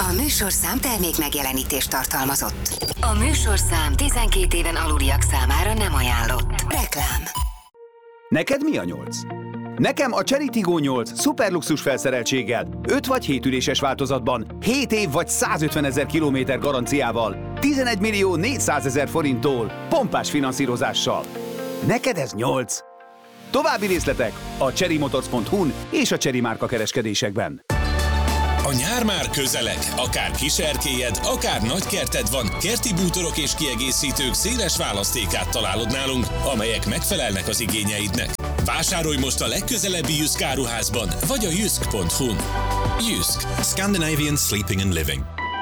A műsorszám termék megjelenítést tartalmazott. A műsorszám 12 éven aluliak számára nem ajánlott. Reklám. Neked mi a 8? Nekem a Chery Tiggo 8 szuperluxus felszereltséggel, 5 vagy 7 üléses változatban, 7 év vagy 150 000 kilométer garanciával, 11 millió 400 000 forinttól, pompás finanszírozással. Neked ez 8? További részletek a cherrymotors.hu-n és a Chery márka kereskedésekben. A nyár már közeleg, akár kiserkélyed, akár nagykerted van, kerti bútorok és kiegészítők széles választékát találod nálunk, amelyek megfelelnek az igényeidnek. Vásárolj most a legközelebbi Jysk áruházban, vagy a jysk.hu-n. Jysk. Scandinavian Sleeping and Living.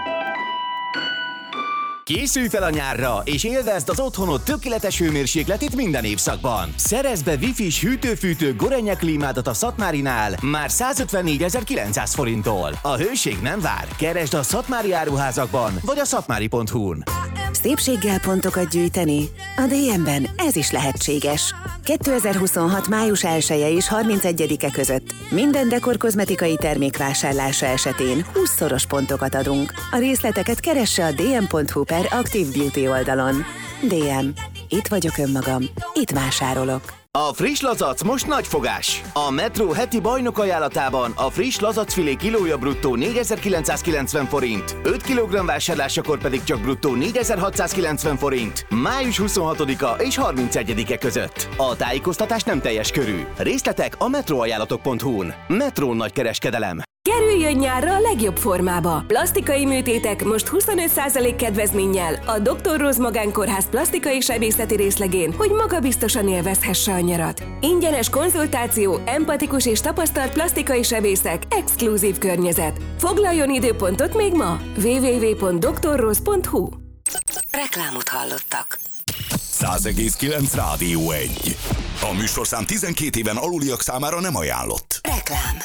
Készülj fel a nyárra, és élvezd az otthonod tökéletes hőmérsékletét minden évszakban. Szerezz be Wi-Fi-s hűtő-fűtő Gorenya klímádat a Szatmárinál már 154 900 forinttól. A hőség nem vár. Keresd a Szatmári áruházakban, vagy a szatmári.hu-n. Szépséggel pontokat gyűjteni? A DM-ben ez is lehetséges. 2026. május 1-e és 31-e között minden dekor kozmetikai termék vásárlása esetén 20-szoros pontokat adunk. A részleteket keresse a dm.hu/Active Beauty oldalon. DM. Itt vagyok önmagam. Itt vásárolok. A friss lazac most nagy fogás! A Metro heti bajnok ajánlatában a friss lazacfilé kilója bruttó 4990 forint, 5 kg vásárlásakor pedig csak bruttó 4690 forint. Május 26-a és 31-e között. A tájékoztatás nem teljes körű. Részletek a metroajánlatok.hu-n. Metro nagykereskedelem. Kerüljön nyárra a legjobb formába! Plasztikai műtétek most 25% kedvezménnyel a Dr. Rose Magánkórház plastikai sebészeti részlegén, hogy magabiztosan élvezhesse a nyarat. Ingyenes konzultáció, empatikus és tapasztalt plastikai sebészek, exkluzív környezet. Foglaljon időpontot még ma! www.drrose.hu. Reklámot hallottak. 100,9 Rádió 1. A műsorszám 12 éven aluliak számára nem ajánlott. Reklám.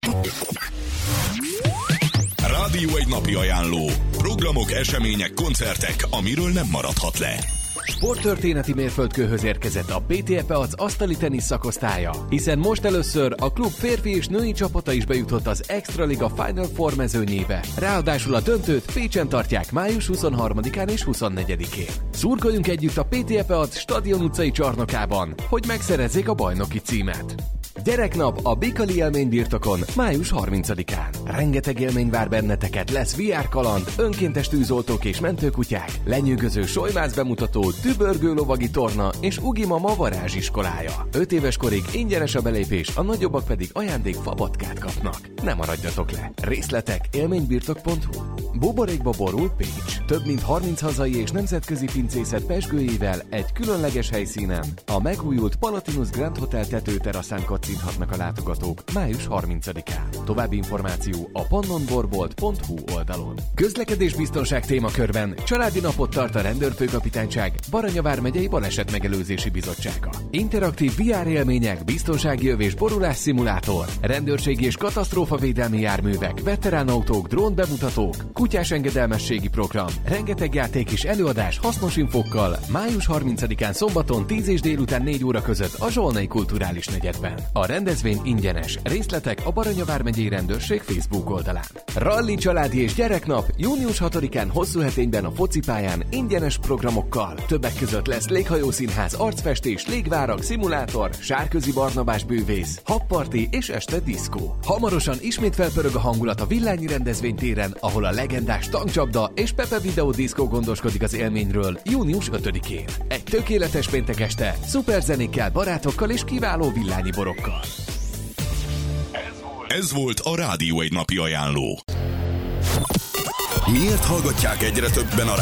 Rádió 1 napi ajánló. Programok, események, koncertek, amiről nem maradhat le. Sporttörténeti mérföldkőhöz érkezett a PTFE asztali tenisz szakosztálya, hiszen most először a klub férfi és női csapata is bejutott az Extraliga Final Four mezőnyébe. Ráadásul a döntőt Pécsen tartják május 23-án és 24-én. Szurkoljunk együtt a PTFE Stadion utcai csarnokában, hogy megszerezzék a bajnoki címet. Gyereknap a Bikali élménybirtokon május 30-án. Rengeteg élmény vár benneteket, lesz VR kaland, önkéntes tűzoltók és mentőkutyák, lenyűgöző solymász bemutató, dübörgő lovagi torna és Ugi Mama varázsiskolája. 5 éves korig ingyenes a belépés, a nagyobbak pedig ajándék fabatkát kapnak. Ne maradjatok le! Részletek élménybirtok.hu. Buborékba borul Pécs. Több mint 30 hazai és nemzetközi pincészet pezsgőjével egy különleges helyszínen. A megújult Palatinus Grand Hotel tetőteraszán kocinthatnak a látogatók május 30-án. További információ a pannonborbolt.hu oldalon. Közlekedésbiztonság témakörben családi napot tart a Rendőrfőkapitányság Baranya vármegyei Balesetmegelőzési Bizottsága. Interaktív VR élmények, biztonsági öv és borulás szimulátor, rendőrségi és katasztrófavédelmi járművek, veteránautók, drón bemutatók, kutyás engedelmességi program, rengeteg játék és előadás hasznos infókkal május 30-án szombaton 10 és délután 4 óra között a Zsolnai Kulturális Negyedben. A rendezvény ingyenes. Részletek a Baranya vármegyei rendőrség Facebook oldalán. Ralli családi és gyereknap június 6-án Hosszúhetényben a focipályán ingyenes programokkal. Többek között lesz léghajószínház, arcfestés, légvárak, szimulátor, sárközi Barnabás bűvész, habparti és este diszkó. Hamarosan ismét felpörög a hangulat a Villányi rendezvénytéren, ahol a legendás tankcsapda és Pepe Videó Diszkó gondoskodik az élményről június 5-én. Egy tökéletes péntek este, szuperzenékkel, barátokkal és kiváló villányi borokkal. Ez volt a Rádió 1 napi ajánló. Miért hallgatják egyre többen a